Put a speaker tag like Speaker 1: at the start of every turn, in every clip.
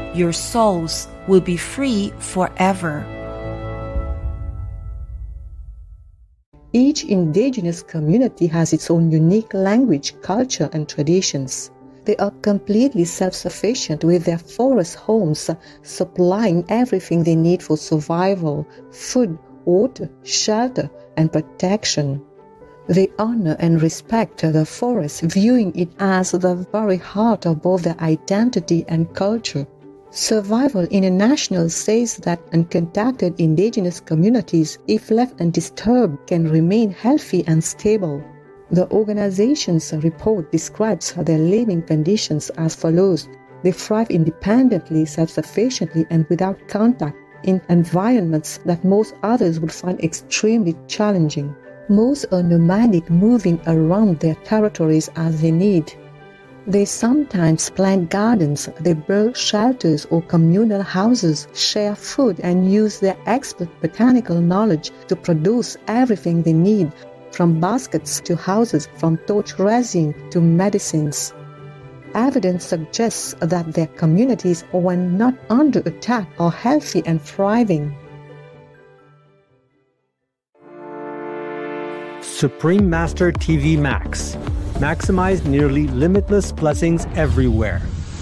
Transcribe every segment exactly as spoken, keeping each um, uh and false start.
Speaker 1: your souls will be free forever.
Speaker 2: Each indigenous community has its own unique language, culture, and traditions. They are completely self-sufficient with their forest homes, supplying everything they need for survival: food, water, shelter, and protection. They honor and respect the forest, viewing it as the very heart of both their identity and culture. Survival International says that uncontacted indigenous communities, if left undisturbed, can remain healthy and stable. The organization's report describes their living conditions as follows. They thrive independently, self-sufficiently, and without contact in environments that most others would find extremely challenging. Most are nomadic, moving around their territories as they need. They sometimes plant gardens, they build shelters or communal houses, share food, and use their expert botanical knowledge to produce everything they need, from baskets to houses, from torch resin to medicines. Evidence suggests that their communities, when not under attack, are healthy and thriving.
Speaker 3: Supreme Master T V Max. Maximize nearly limitless blessings everywhere.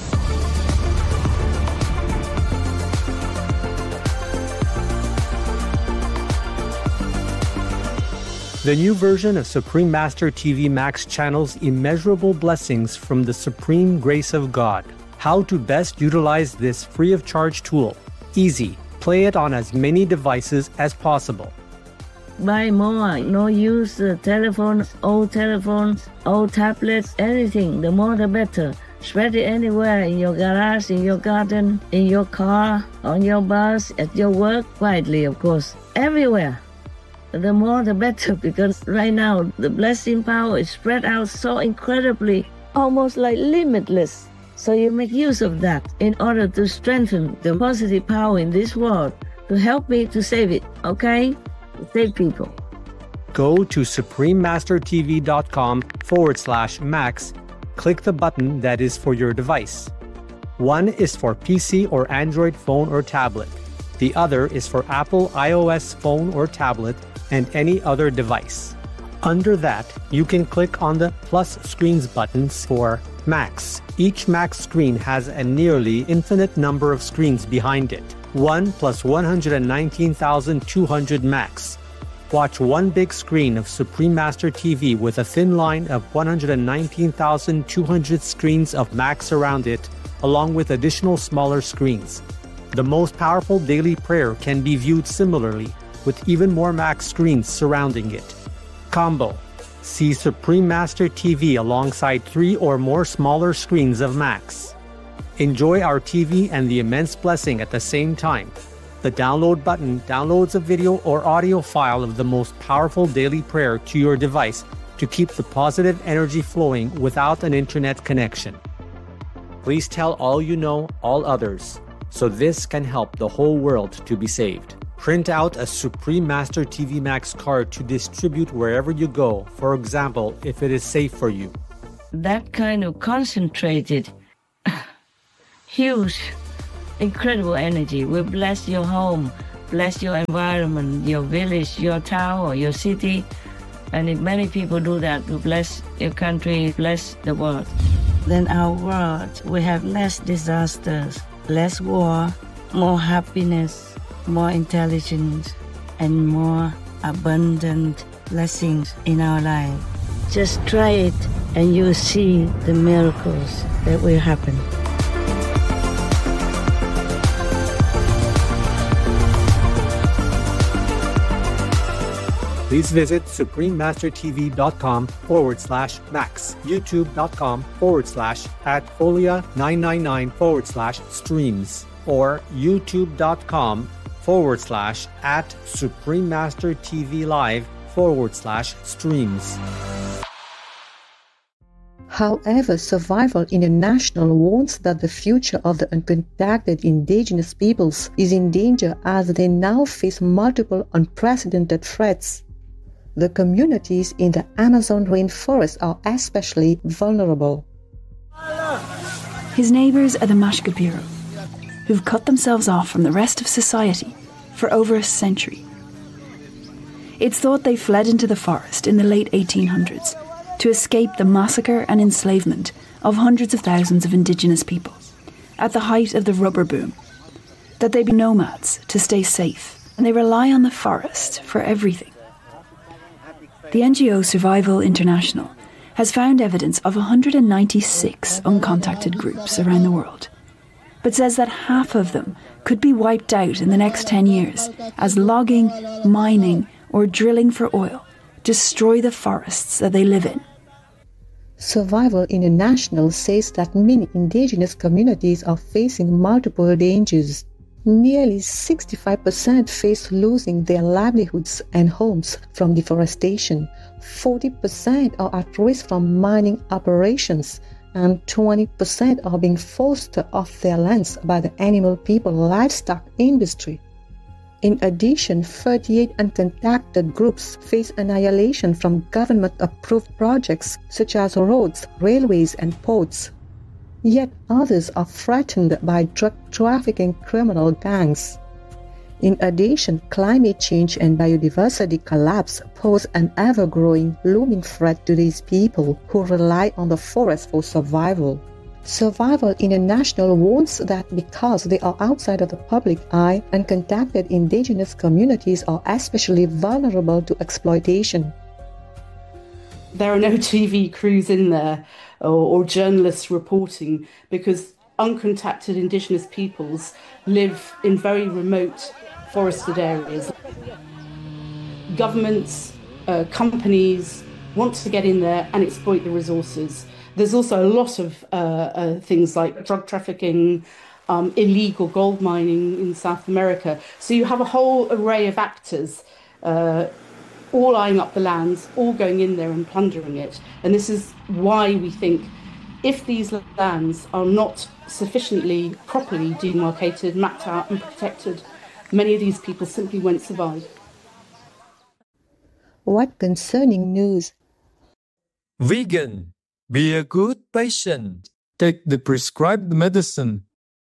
Speaker 3: The new version of Supreme Master T V Max channels immeasurable blessings from the supreme grace of God. How to best utilize this free of charge tool. Easy. Play it on as many devices as possible.
Speaker 4: Buy more, no use uh, telephones, old telephones, old tablets, anything, the more the better. Spread it anywhere, in your garage, in your garden, in your car, on your bus, at your work, quietly of course, everywhere. The more the better, because right now the blessing power is spread out so incredibly, almost like limitless. So you make use of that in order to strengthen the positive power in this world, to help me to save it, okay? Save people.
Speaker 3: Go to suprememastertv.com forward slash max. Click the button that is for your device. One is for P C or Android phone or tablet. The other is for Apple iOS phone or tablet and any other device. Under that, you can click on the plus screens buttons for Max. Each Max screen has a nearly infinite number of screens behind it. one plus one hundred nineteen thousand two hundred Max. Watch one big screen of Supreme Master T V with a thin line of one hundred nineteen thousand two hundred screens of Max around it, along with additional smaller screens. The most powerful daily prayer can be viewed similarly, with even more Max screens surrounding it. Combo. See Supreme Master T V alongside three or more smaller screens of Max. Enjoy our T V and the immense blessing at the same time. The download button downloads a video or audio file of the most powerful daily prayer to your device to keep the positive energy flowing without an internet connection. Please tell all you know, all others, so this can help the whole world to be saved. Print out a Supreme Master T V Max card to distribute wherever you go, for example, if it is safe for you.
Speaker 4: That kind of concentrated huge, incredible energy will bless your home, bless your environment, your village, your town, or your city. And if many people do that, will bless your country, bless the world. Then our world will have less disasters, less war, more happiness, more intelligence, and more abundant blessings in our life. Just try it and you'll see the miracles that will happen.
Speaker 3: Please visit suprememastertv.com forward slash max, youtube.com forward slash at folia999 forward slash streams, or youtube.com forward slash at suprememastertv live forward slash streams.
Speaker 2: However, Survival International warns that the future of the uncontacted indigenous peoples is in danger as they now face multiple unprecedented threats. The communities in the Amazon rainforest are especially vulnerable.
Speaker 5: His neighbors are the Mashkapiro, who've cut themselves off from the rest of society for over a century. It's thought they fled into the forest in the late eighteen hundreds to escape the massacre and enslavement of hundreds of thousands of indigenous people at the height of the rubber boom, that they be nomads to stay safe, and they rely on the forest for everything. The N G O Survival International has found evidence of one hundred ninety-six uncontacted groups around the world, but says that half of them could be wiped out in the next ten years as logging, mining, or drilling for oil destroy the forests that they live in.
Speaker 2: Survival International says that many indigenous communities are facing multiple dangers. Nearly sixty-five percent face losing their livelihoods and homes from deforestation, forty percent are at risk from mining operations, and twenty percent are being forced off their lands by the animal people livestock industry. In addition, thirty-eight uncontacted groups face annihilation from government-approved projects such as roads, railways, and ports. Yet others are threatened by drug trafficking criminal gangs. In addition, climate change and biodiversity collapse pose an ever-growing, looming threat to these people who rely on the forest for survival. Survival International warns that because they are outside of the public eye, uncontacted indigenous communities are especially vulnerable to exploitation.
Speaker 6: There are no T V crews in there or, or journalists reporting because uncontacted indigenous peoples live in very remote forested areas. Governments, uh, companies want to get in there and exploit the resources. There's also a lot of uh, uh, things like drug trafficking, um, illegal gold mining in South America. So you have a whole array of actors uh, all eyeing up the lands, all going in there and plundering it. And this is why we think if these lands are not sufficiently properly demarcated, mapped out and protected, many of these people simply won't survive.
Speaker 2: What concerning news?
Speaker 7: Vegan. Be a good patient. Take the prescribed medicine.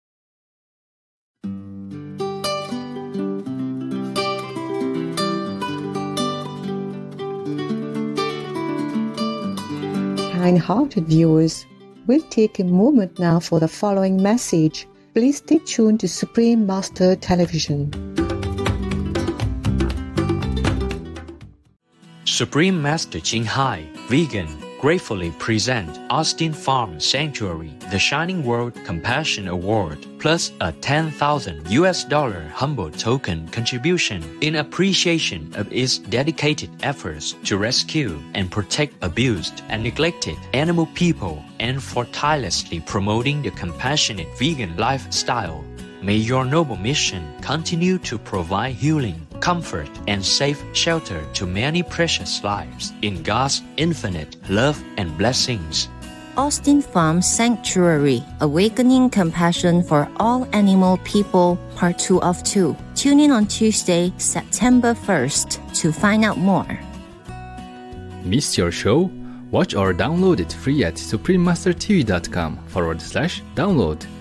Speaker 2: Kind-hearted viewers, we'll take a moment now for the following message. Please stay tuned to Supreme Master Television.
Speaker 8: Supreme Master Ching Hai, vegan, gratefully present Austin Farm Sanctuary, the Shining World Compassion Award, plus a ten thousand U S dollar humble token contribution in appreciation of its dedicated efforts to rescue and protect abused and neglected animal people and for tirelessly promoting the compassionate vegan lifestyle. May your noble mission continue to provide healing, comfort, and safe shelter to many precious lives in God's infinite love and blessings.
Speaker 9: Austin Farm Sanctuary, Awakening Compassion for All Animal People, Part two of two. Tune in on Tuesday, September first to find out more.
Speaker 10: Missed your show? Watch or download it free at suprememastertv.com forward slash download.